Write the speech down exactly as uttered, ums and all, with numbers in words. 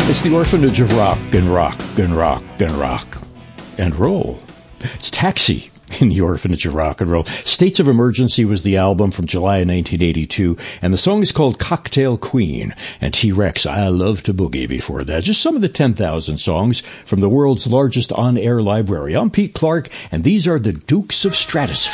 It's the orphanage of rock and rock and rock and rock and roll. It's Taxi in the orphanage of rock and roll. States of Emergency was the album from July nineteen eighty-two, and the song is called Cocktail Queen. And T-Rex, I Love to Boogie before that. Just some of the ten thousand songs from the world's largest on-air library. I'm Pete Clark, and these are the Dukes of Stratosphere.